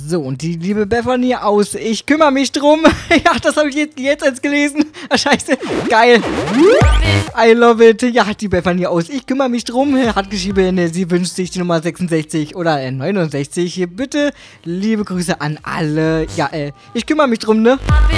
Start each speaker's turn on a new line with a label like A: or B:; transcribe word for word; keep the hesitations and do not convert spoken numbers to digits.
A: So, und die liebe Bethany aus Ich kümmere mich drum. Ja, das habe ich jetzt, jetzt erst gelesen. Ah, scheiße. Geil. I love it. Ja, die Bethany aus Ich kümmere mich drum hat geschrieben, sie wünscht sich die Nummer sechsundsechzig oder äh, neunundsechzig. Bitte liebe Grüße an alle. Ja, äh, ich kümmere mich drum, ne?